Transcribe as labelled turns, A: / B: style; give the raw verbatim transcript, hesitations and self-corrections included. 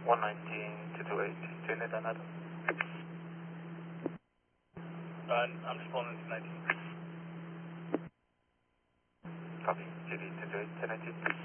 A: one nineteen, two two eight, unit and Adam.
B: Uh, I'm just pulling into nineteen.
A: Copy, G D two two eight, ten nineteen.